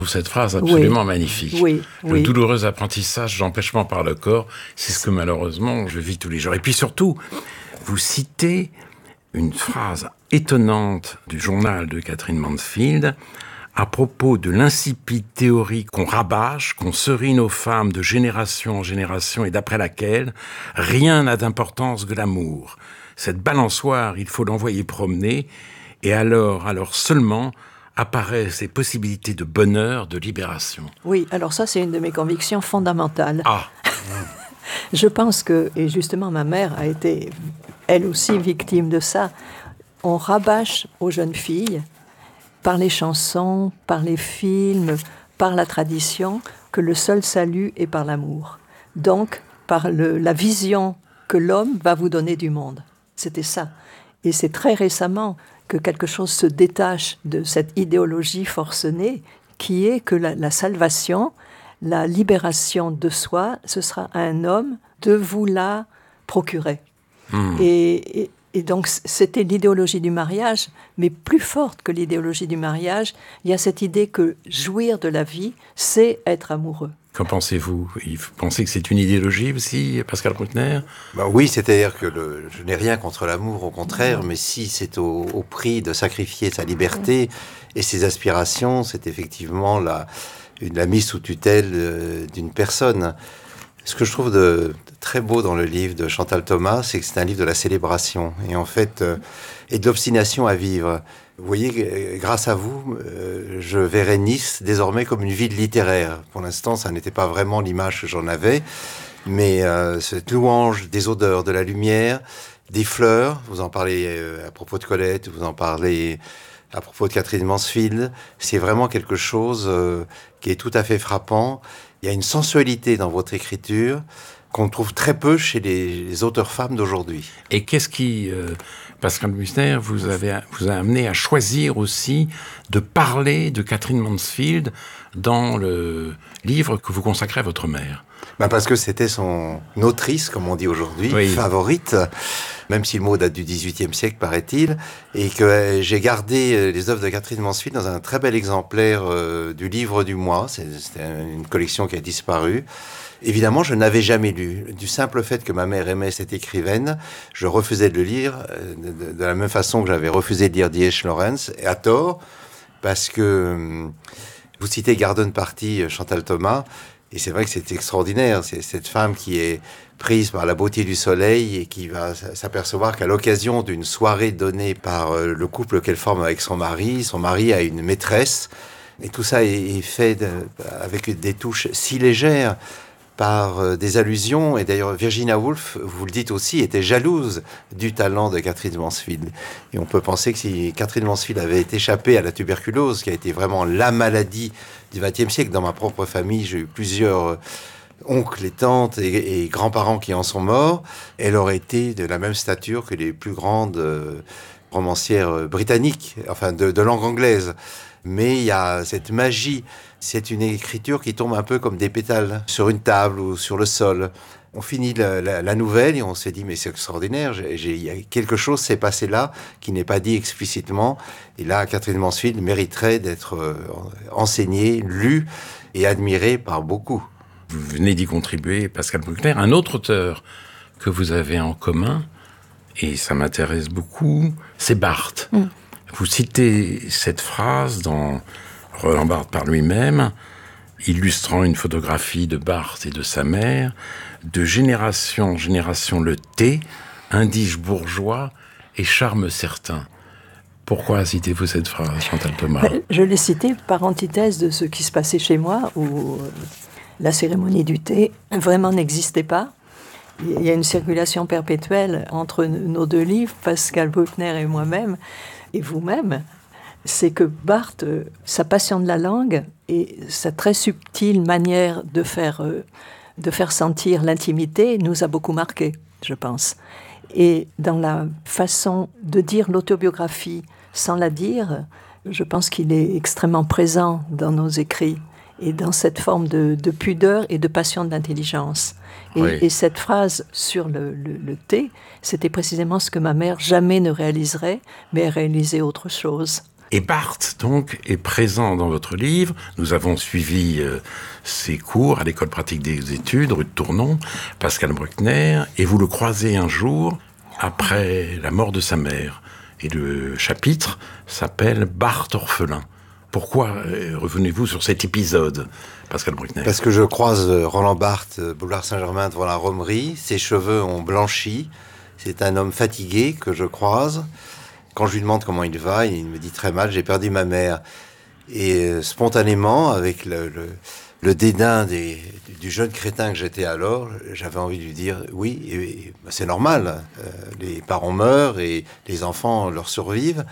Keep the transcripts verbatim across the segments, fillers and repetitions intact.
Cette phrase absolument oui. magnifique. Oui, le oui. douloureux apprentissage d'empêchement par le corps, c'est ce que malheureusement je vis tous les jours. Et puis surtout, vous citez une phrase étonnante du journal de Catherine Mansfield à propos de l'insipide théorie qu'on rabâche, qu'on serine aux femmes de génération en génération et d'après laquelle rien n'a d'importance que l'amour. Cette balançoire, il faut l'envoyer promener et alors, alors seulement apparaissent ces possibilités de bonheur, de libération. Oui, alors ça, c'est une de mes convictions fondamentales. Ah. Je pense que, et justement, ma mère a été, elle aussi, victime de ça. On rabâche aux jeunes filles, par les chansons, par les films, par la tradition, que le seul salut est par l'amour. Donc, par le, la vision que l'homme va vous donner du monde. C'était ça. Et c'est très récemment que quelque chose se détache de cette idéologie forcenée qui est que la, la salvation, la libération de soi, ce sera à un homme de vous la procurer. Mmh. Et, et, et donc, c'était l'idéologie du mariage, mais plus forte que l'idéologie du mariage, il y a cette idée que jouir de la vie, c'est être amoureux. Qu'en pensez-vous? Vous pensez que c'est une idéologie aussi, Pascal Bruckner? Ben oui, c'est-à-dire que le, je n'ai rien contre l'amour, au contraire, mais si c'est au, au prix de sacrifier sa liberté et ses aspirations, c'est effectivement la, une, la mise sous tutelle euh, d'une personne. Ce que je trouve de, de très beau dans le livre de Chantal Thomas, c'est que c'est un livre de la célébration, et en fait, euh, et de l'obstination à vivre. Vous voyez, grâce à vous, euh, je verrais Nice désormais comme une ville littéraire. Pour l'instant, ça n'était pas vraiment l'image que j'en avais, mais euh, cette louange des odeurs, de la lumière, des fleurs, vous en parlez euh, à propos de Colette, vous en parlez à propos de Catherine Mansfield, c'est vraiment quelque chose euh, qui est tout à fait frappant. Il y a une sensualité dans votre écriture qu'on trouve très peu chez les, les auteurs femmes d'aujourd'hui. Et qu'est-ce qui... Euh... Pascal Bruckner, vous avez vous a amené à choisir aussi de parler de Catherine Mansfield dans le livre que vous consacrez à votre mère. Ben parce que c'était son autrice, comme on dit aujourd'hui, oui. favorite, même si le mot date du dix-huitième siècle, paraît-il, et que j'ai gardé les œuvres de Catherine Mansfield dans un très bel exemplaire euh, du livre du mois. C'est, c'était une collection qui a disparu. Évidemment, je n'avais jamais lu. Du simple fait que ma mère aimait cette écrivaine, je refusais de le lire de, de la même façon que j'avais refusé de lire D H Lawrence, et à tort, parce que vous citez Garden Party, Chantal Thomas, et c'est vrai que c'est extraordinaire. C'est cette femme qui est prise par la beauté du soleil et qui va s'apercevoir qu'à l'occasion d'une soirée donnée par le couple qu'elle forme avec son mari, son mari a une maîtresse, et tout ça est fait de, avec des touches si légères, par des allusions, et d'ailleurs Virginia Woolf, vous le dites aussi, était jalouse du talent de Catherine Mansfield. Et on peut penser que si Catherine Mansfield avait échappé à la tuberculose, qui a été vraiment la maladie du vingtième siècle, dans ma propre famille, j'ai eu plusieurs oncles et tantes et, et grands-parents qui en sont morts, elle aurait été de la même stature que les plus grandes euh, romancières britanniques, enfin de, de langue anglaise. Mais il y a cette magie. C'est une écriture qui tombe un peu comme des pétales sur une table ou sur le sol. On finit la, la, la nouvelle et on se dit, mais c'est extraordinaire, j'ai, j'ai, quelque chose s'est passé là qui n'est pas dit explicitement. Et là, Catherine Mansfield mériterait d'être euh, enseignée, lue et admirée par beaucoup. Vous venez d'y contribuer, Pascal Bruckner. Un autre auteur que vous avez en commun, et ça m'intéresse beaucoup, c'est Barthes. Mm. Vous citez cette phrase dans Roland Barthes par lui-même, illustrant une photographie de Barthes et de sa mère, de génération en génération le thé, indige bourgeois et charme certain. Pourquoi citez-vous cette phrase, Chantal Thomas? Je l'ai citée par antithèse de ce qui se passait chez moi, où la cérémonie du thé vraiment n'existait pas. Il y a une circulation perpétuelle entre nos deux livres, Pascal Bruckner et moi-même, et vous-même. C'est que Barthes, sa passion de la langue et sa très subtile manière de faire, de faire sentir l'intimité nous a beaucoup marqué, je pense. Et dans la façon de dire l'autobiographie sans la dire, je pense qu'il est extrêmement présent dans nos écrits et dans cette forme de, de pudeur et de passion de l'intelligence. Et, oui. et cette phrase sur le, le, le thé, c'était précisément ce que ma mère jamais ne réaliserait, mais elle réalisait autre chose. Et Barthes, donc, est présent dans votre livre. Nous avons suivi euh, ses cours à l'École pratique des études, rue de Tournon, Pascal Bruckner, et vous le croisez un jour après la mort de sa mère. Et le chapitre s'appelle « Barthes orphelin ». Pourquoi euh, revenez-vous sur cet épisode, Pascal Bruckner? Parce que je croise Roland Barthes, boulevard Saint-Germain, devant la Romerie. Ses cheveux ont blanchi. C'est un homme fatigué que je croise. Quand je lui demande comment il va, il me dit très mal, j'ai perdu ma mère. Et euh, spontanément, avec le, le, le dédain des, du jeune crétin que j'étais alors, j'avais envie de lui dire, oui, et, et, bah, c'est normal, euh, les parents meurent et les enfants leur survivent.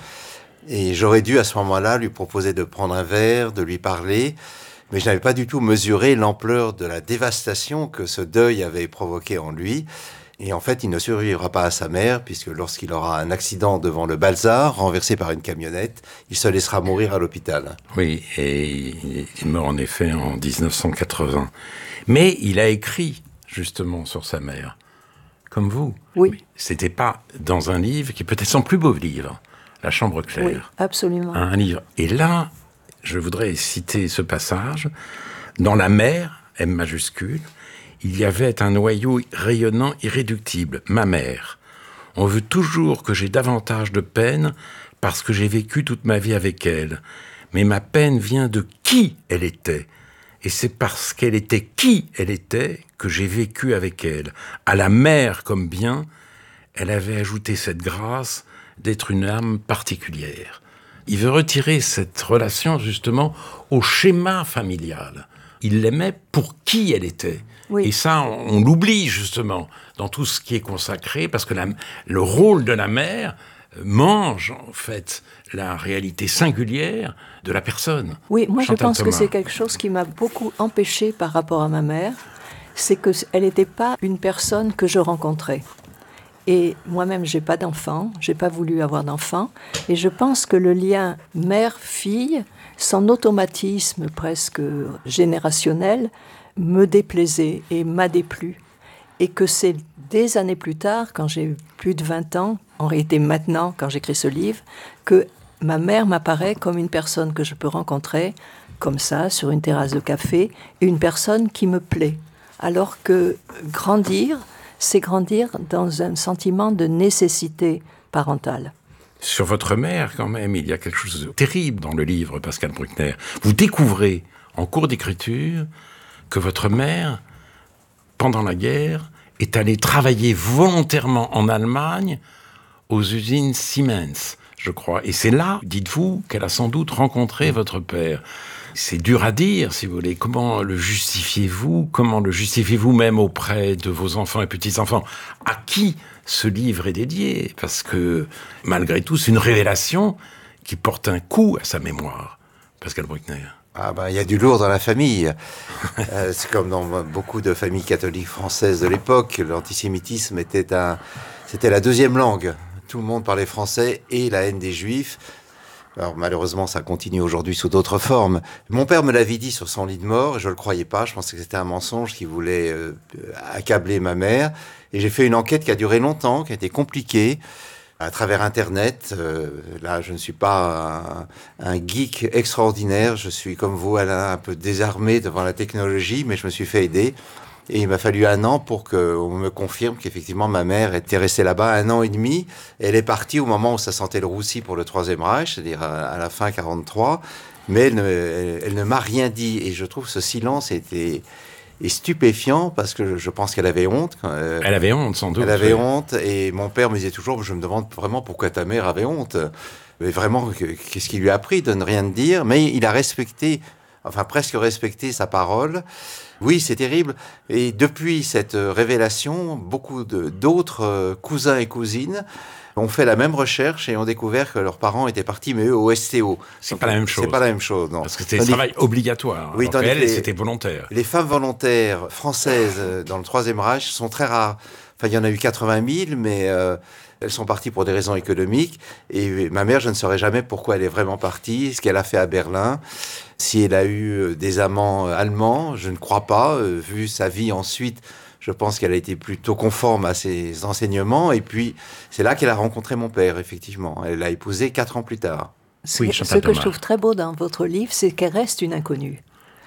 Et j'aurais dû à ce moment-là lui proposer de prendre un verre, de lui parler, mais je n'avais pas du tout mesuré l'ampleur de la dévastation que ce deuil avait provoqué en lui. Et en fait, il ne survivra pas à sa mère, puisque lorsqu'il aura un accident devant le Balzar, renversé par une camionnette, il se laissera mourir à l'hôpital. Oui, et il meurt en effet en dix-neuf cent quatre-vingts. Mais il a écrit, justement, sur sa mère, comme vous. Oui. C'était pas dans un livre qui est peut-être son plus beau livre, La Chambre claire. Oui, absolument. Un livre. Et là, je voudrais citer ce passage. Dans la mer, M majuscule, il y avait un noyau rayonnant irréductible, ma mère. On veut toujours que j'ai davantage de peine parce que j'ai vécu toute ma vie avec elle. Mais ma peine vient de qui elle était. Et c'est parce qu'elle était qui elle était que j'ai vécu avec elle. À la mère comme bien, elle avait ajouté cette grâce d'être une âme particulière. Il veut retirer cette relation justement au schéma familial. Il l'aimait pour qui elle était. Oui. Et ça, on, on l'oublie justement dans tout ce qui est consacré, parce que la, le rôle de la mère mange en fait la réalité singulière de la personne. Oui, moi Chantal je pense Thomas. Que c'est quelque chose qui m'a beaucoup empêchée par rapport à ma mère, c'est qu'elle n'était pas une personne que je rencontrais. Et moi-même, j'ai pas d'enfant, j'ai pas voulu avoir d'enfant, et je pense que le lien mère-fille, son automatisme presque générationnel, me déplaisait et m'a déplu. Et que c'est des années plus tard, quand j'ai plus de vingt ans, en réalité maintenant, quand j'écris ce livre, que ma mère m'apparaît comme une personne que je peux rencontrer, comme ça, sur une terrasse de café, une personne qui me plaît. Alors que grandir, c'est grandir dans un sentiment de nécessité parentale. Sur votre mère, quand même, il y a quelque chose de terrible dans le livre, Pascal Bruckner. Vous découvrez, en cours d'écriture, que votre mère, pendant la guerre, est allée travailler volontairement en Allemagne aux usines Siemens, je crois. Et c'est là, dites-vous, qu'elle a sans doute rencontré votre père. C'est dur à dire, si vous voulez. Comment le justifiez-vous? Comment le justifiez-vous même auprès de vos enfants et petits-enfants? À qui ce livre est dédié? Parce que, malgré tout, c'est une révélation qui porte un coup à sa mémoire. Pascal Bruckner. Ah ben, il y a du lourd dans la famille. euh, c'est comme dans beaucoup de familles catholiques françaises de l'époque. L'antisémitisme était un, c'était la deuxième langue. Tout le monde parlait français et la haine des Juifs. Alors malheureusement, ça continue aujourd'hui sous d'autres formes. Mon père me l'avait dit sur son lit de mort, et je le croyais pas. Je pensais que c'était un mensonge qui voulait euh, accabler ma mère. Et j'ai fait une enquête qui a duré longtemps, qui a été compliquée. À travers Internet, euh, là, je ne suis pas un, un geek extraordinaire. Je suis, comme vous, Alain, un peu désarmé devant la technologie, mais je me suis fait aider. Et il m'a fallu un an pour qu'on me confirme qu'effectivement, ma mère était restée là-bas un an et demi. Elle est partie au moment où ça sentait le roussi pour le Troisième Reich, c'est-à-dire à, à la fin quarante-trois. Mais elle ne, elle, elle ne m'a rien dit. Et je trouve ce silence était... Et stupéfiant parce que je pense qu'elle avait honte. Euh, elle avait honte, sans doute. Elle avait oui. honte et mon père me disait toujours, je me demande vraiment pourquoi ta mère avait honte. Mais vraiment, qu'est-ce qui lui a appris de ne rien dire? Mais il a respecté, enfin presque respecté sa parole. Oui, c'est terrible. Et depuis cette révélation, beaucoup de, d'autres cousins et cousines ont fait la même recherche et ont découvert que leurs parents étaient partis, mais eux, au S T O. C'est Donc, pas la même chose. C'est pas la même chose, non. Parce que c'était un travail obligatoire. Oui, alors qu'elle, les, c'était volontaire. Les femmes volontaires françaises dans le Troisième Reich sont très rares. Enfin, il y en a eu quatre-vingt mille, mais euh, elles sont parties pour des raisons économiques. Et ma mère, je ne saurais jamais pourquoi elle est vraiment partie, ce qu'elle a fait à Berlin. Si elle a eu des amants allemands, je ne crois pas. Euh, vu sa vie ensuite, je pense qu'elle a été plutôt conforme à ses enseignements. Et puis, c'est là qu'elle a rencontré mon père, effectivement. Elle l'a épousé quatre ans plus tard. Ce, oui, ce que je trouve très beau dans votre livre, c'est qu'elle reste une inconnue.